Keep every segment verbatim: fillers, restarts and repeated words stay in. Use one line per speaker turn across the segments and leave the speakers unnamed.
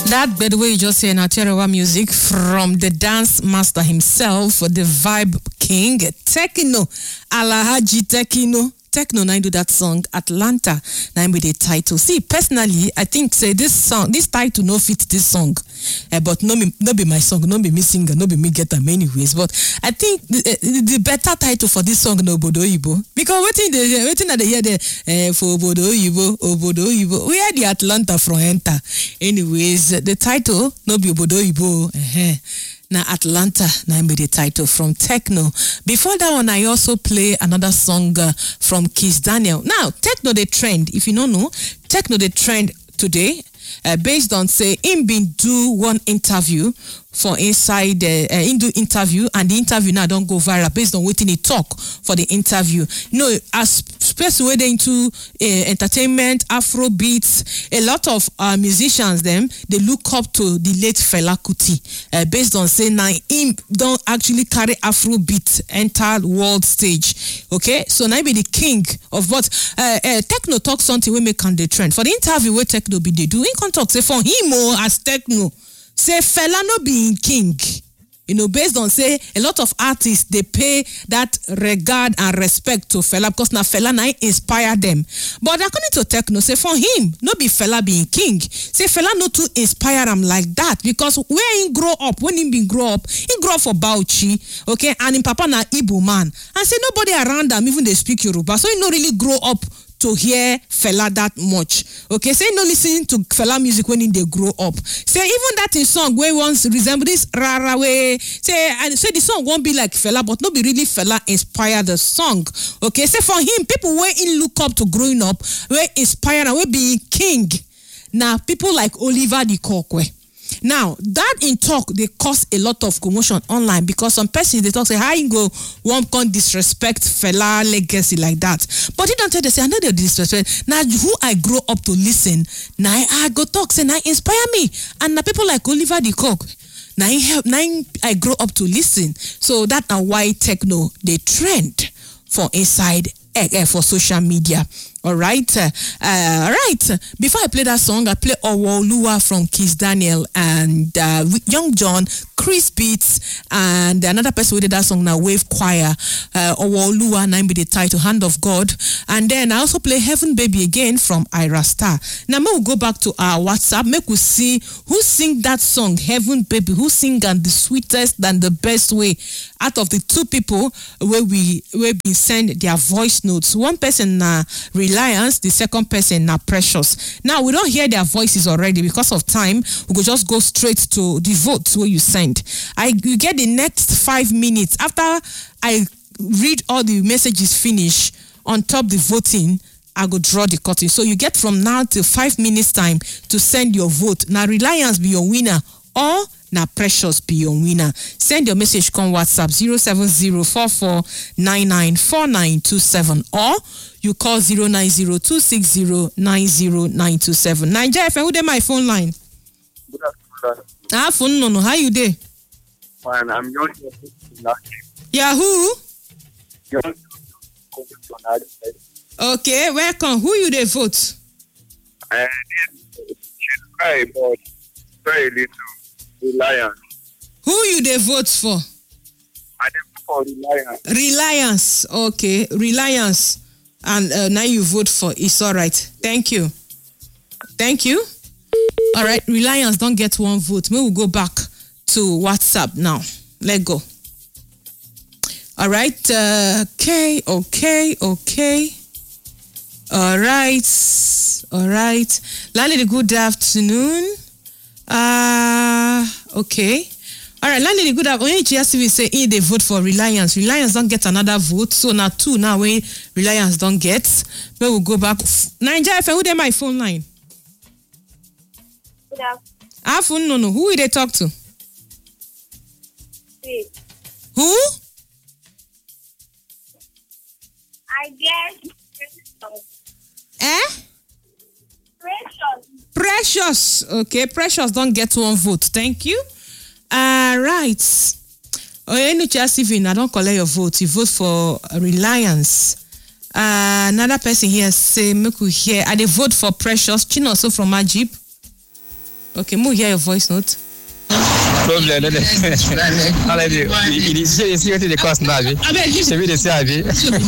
That, by the way, you just hear Naterewa music from the dance master himself, the Vibe King, Tekno, Alahaji Tekno. Tekno nine do that song, Atlanta, nine with the title. See, personally, I think say this song, this title no fit this song. Uh, but no be, no be my song, no be me singer, no be me get them anyways. But I think the, uh, the better title for this song no Obodo Oyibo. Because waiting the waiting at the hear the uh, for Obodo Oyibo, Obodo Oyibo. We had the Atlanta from enter. Anyways, the title no be Obodo Oyibo. Uh-huh. Now Atlanta, now be the title from Tekno. Before that one, I also play another song uh, from Kiss Daniel. Now, Tekno the trend, if you don't know, Tekno the trend today, uh, based on say him been do one interview for inside the uh, uh, do interview, and the interview now don't go viral based on waiting he talk for the interview. You know, as person where they into uh, entertainment, Afro beats, a lot of uh, musicians them they look up to the late Fela Kuti uh, based on saying now him don't actually carry Afro beat enter world stage. Okay, so now be the king of what uh, uh, Tekno talk something we make on the trend for the interview where Tekno be they do in contact say for him or as Tekno. Say Fela no being king, you know, based on say a lot of artists they pay that regard and respect to Fela because now Fela na inspire them. But according to Tekno, say for him no be Fela being king. Say Fela no to inspire him like that because where he grow up, when he been grow up, he grow up for Bauchi, okay, and in Papa na Igbo man, and say nobody around them even they speak Yoruba, so he no really grow up to hear Fela that much. Okay, say no listening to Fela music when they grow up. Say even that in song where once resemble this rara way. Say and say the song won't be like Fela, but not be really Fela inspire the song. Okay, say for him, people where he look up to growing up, where inspire and where being king. Now people like Oliver the Kokwe. Now that in talk they cause a lot of commotion online because some persons they talk say how you go one can disrespect Fela legacy like that, but he don't tell they say I know they disrespect. Now who I grow up to listen, now I go talk say now inspire me, and now people like Oliver the Cock now help now I grow up to listen. So that are why Tekno they trend for inside uh, for social media. All right, uh, all right. Before I play that song, I play Owoluwa from Kiss Daniel and uh, Young John, Chris Beats, and another person who did that song now, Wave Choir. Uh, Owoluwa, name be the title, Hand of God. And then I also play Heaven Baby again from Ira Star. Now we'll go back to our WhatsApp, make we see who sing that song, Heaven Baby, who sing and the sweetest and the best way out of the two people where we where we send their voice notes. One person uh, Reliance, the second person now Precious. Now we don't hear their voices already because of time. We could just go straight to the votes where you send. I you get the next five minutes after I read all the messages finish on top the voting. I go draw the curtain. So you get from now till five minutes time to send your vote. Now Reliance be your winner or now Precious be your winner. Send your message on WhatsApp zero seven zero four four nine nine four nine two seven or you call zero nine zero two six zero nine zero nine two seven. Niger F M, who dey my phone line?
Good afternoon.
Ah, phone no no. How you dey?
Fine, I'm young.
Yeah, who?
Young.
Okay, welcome. Who you dey vote?
I did try, but very little. Reliance.
Who you dey vote for?
I did for Reliance.
Reliance. Okay, Reliance. And uh, now you vote for it's all right. Thank you. Thank you. All right, Reliance don't get one vote. We will go back to WhatsApp now. Let go. All right. Uh, okay. Okay. Okay. All right. All right. Landlady, good afternoon. Uh okay. All right, Landlady, good afternoon. G S T V say hey, they vote for Reliance. Reliance don't get another vote. So now two now when Reliance don't get. We will go back. Niger F M, who dey my phone line?
Good afternoon.
Ah, phone no no. Who will they talk to?
Wait.
Who?
I guess Precious.
Eh?
Precious.
Precious. Okay, Precious don't get one vote. Thank you. All right. Oh, any chance even I don't collect your vote. You vote for Reliance. Uh, another person here say make we hear. I they vote for Precious. Chino also from Ajib. Okay, Mo, hear your voice note.
Problem, no, no. All you, you see what the cost now, be. Should be the same,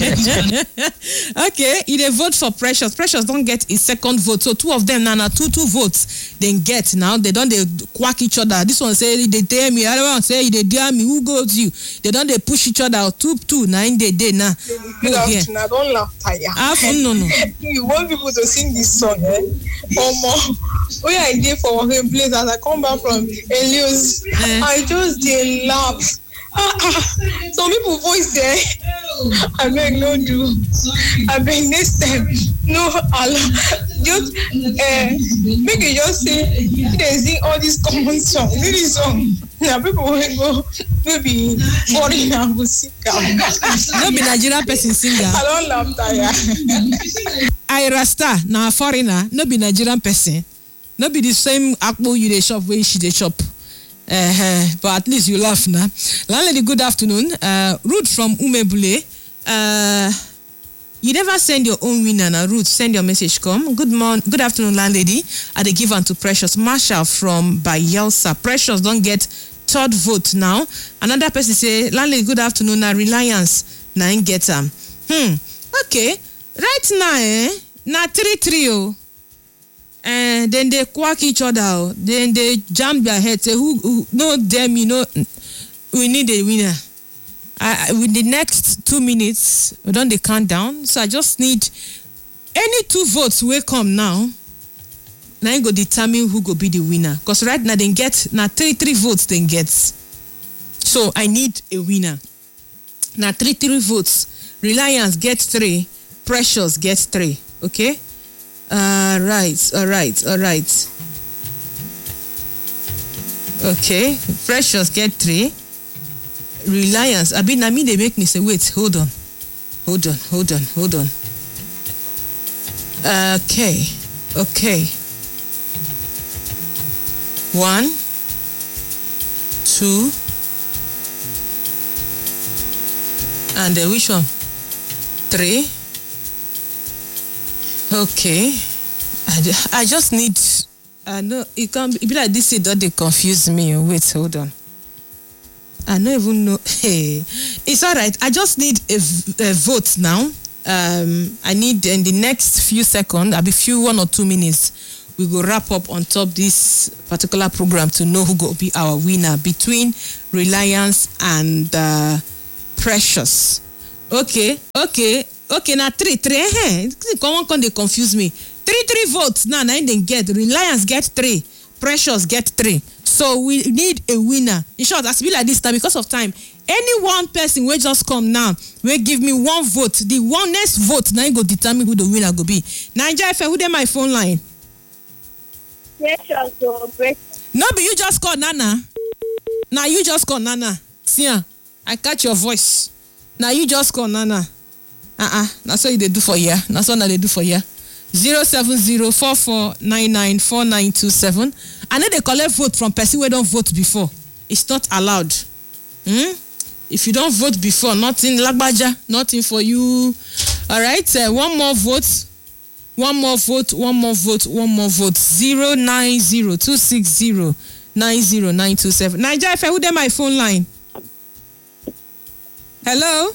Okay, you dey vote for Precious. Precious don't get his second vote, so two of them now, now two two votes. Then get now they don't they quack each other. This one say they dare me, other one say they dare me. Who goes you? They don't they push each other. Two two nine they day now.
Good afternoon. I don't laugh tire.
Ah, no no.
You want people to sing this song, eh? Or more. Oh yeah, I did for working place as I come back from Elios. Eh. I just did laugh. Some people voice there. I beg no do. I beg next time. No Allah. Just uh, make it just say they sing all these common songs. Really song. Now people will go maybe foreigner will sing.
No be Nigerian person singer.
I don't laugh tire.
I Rasta now foreigner. No be Nigerian person. No be the same akpo you dey shop where she dey shop. Uh, but at least you laugh now. Landlady, good afternoon. Uh, Ruth from Umebule. Uh, you never send your own winner now. Ruth, send your message. Come. Good morning. Good afternoon, landlady. At the give to Precious. Marshall from Bayelsa. Precious don't get third vote now. Another person say, landlady, good afternoon. Now Reliance nine get them. Hmm. Okay. Right now, eh? Na three three oh. And then they quack each other. Then they jam their head. Say, who, who no damn, you know, we need a winner. I, with the next two minutes, we don't they count down. So I just need any two votes will come now. Now you go determine who go be the winner. Because right now they get now three three votes they get. So I need a winner. Now three three votes. Reliance get three. Precious get three. Okay. Uh, right, all right, all right. Okay, Precious get three. Reliance, I mean, I mean, they make me say, wait, hold on, hold on, hold on, hold on. Okay, okay. One, two, and uh, which one? Three. Okay, I, I just need. I know it can't be, it be like this. It don't they confuse me. Wait, hold on. I don't even know. Hey, it's all right. I just need a, a vote now. Um, I need in the next few seconds, I'll be few one or two minutes. We will wrap up on top this particular program to know who will be our winner between Reliance and uh, Precious. Okay, okay. Okay, now three, three, eh? Come on, come they confuse me. Three, three votes now, now they get. Reliance get three, Precious get three. So we need a winner. In short, as be like this time because of time. Any one person will just come now, will give me one vote. The one next vote now go determine who the winner go be. Nigeria F M, who dey my phone line?
Precious or Precious.
No, but you just call Nana. Now you just call Nana. See, I catch your voice. Now you just call Nana. Uh-uh. That's what they do for you. That's what they do for you. zero seven zero four four nine nine four nine two seven. I know they collect vote from person who don't vote before. It's not allowed. Hmm? If you don't vote before, nothing lagbaja, nothing for you. All right. Uh, one more vote. One more vote. One more vote. One more vote. Zero nine zero two six zero nine zero nine two seven. Nigeria, if I would have my phone line. Hello.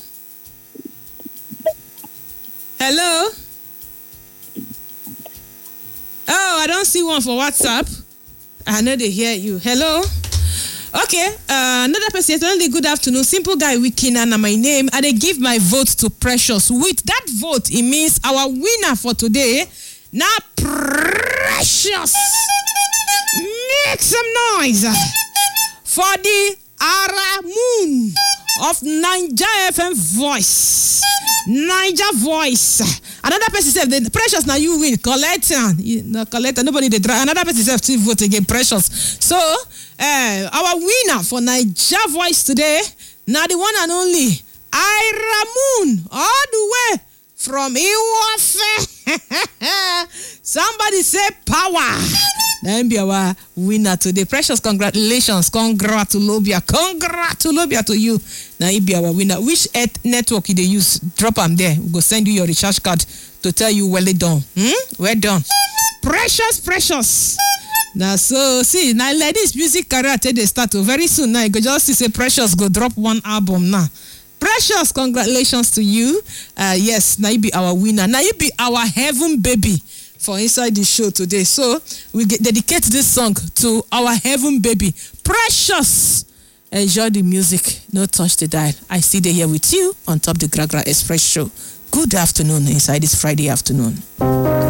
Hello? Oh, I don't see one for WhatsApp. I know they hear you. Hello? Okay, uh, another person says, only good afternoon. Simple guy, Wikina, my name. And they give my vote to Precious. With that vote, it means our winner for today, now Precious. Make some noise for the Ara Moon of Niger F M Voice. Niger Voice. Another person said, the Precious now you win. Collect, no, collect. Nobody they try. Another person said, still vote again. Precious. So, uh, our winner for Niger Voice today, now the one and only Ira Moon, all the way from Iwafe. Somebody say power. Then be our winner today. Precious, congratulations. Congratulobia. Congratulobia to you. Now he be our winner. Which network you they use? Drop them there. We go send you your recharge card to tell you well done. Hmm? Well done. Precious, precious. Now, so see, now like this music career till they start to very soon. Now you go just see say Precious go drop one album now. Precious, congratulations to you. Uh, yes, now you be our winner. Now you be our heaven baby for inside the show today. So we get, dedicate this song to our heaven baby, Precious. Enjoy the music. No touch the dial. I see they here with you on top the Gragra Express show. Good afternoon inside this Friday afternoon.